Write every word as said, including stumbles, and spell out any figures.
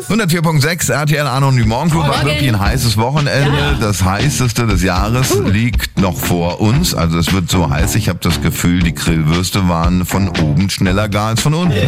hundertvier Komma sechs R T L Arno und die Morgencrew. War wirklich ein heißes Wochenende. Ja. Das heißeste des Jahres uh. liegt noch vor uns. Also es wird so heiß, ich habe das Gefühl, die Grillwürste waren von oben schneller gar als von unten.